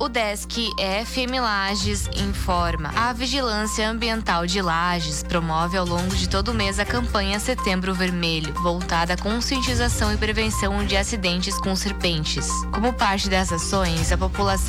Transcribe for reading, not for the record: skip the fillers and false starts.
O Desk FM Lages informa. A Vigilância Ambiental de Lages promove ao longo de todo o mês a campanha Setembro Vermelho, voltada à conscientização e prevenção de acidentes com serpentes. Como parte das ações, a população